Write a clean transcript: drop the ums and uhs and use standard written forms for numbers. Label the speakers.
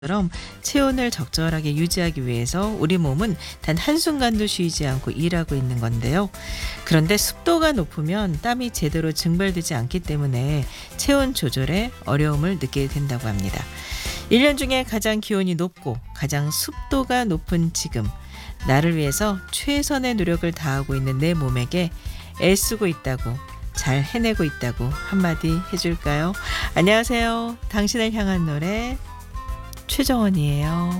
Speaker 1: 처럼 체온을 적절하게 유지하기 위해서 우리 몸은 단 한순간도 쉬지 않고 일하고 있는 건데요. 그런데 습도가 높으면 땀이 제대로 증발되지 않기 때문에 체온 조절에 어려움을 느끼게 된다고 합니다. 1년 중에 가장 기온이 높고 가장 습도가 높은 지금, 나를 위해서 최선의 노력을 다하고 있는 내 몸에게 애쓰고 있다고, 잘 해내고 있다고 한마디 해줄까요? 안녕하세요. 당신을 향한 노래 최정원이에요.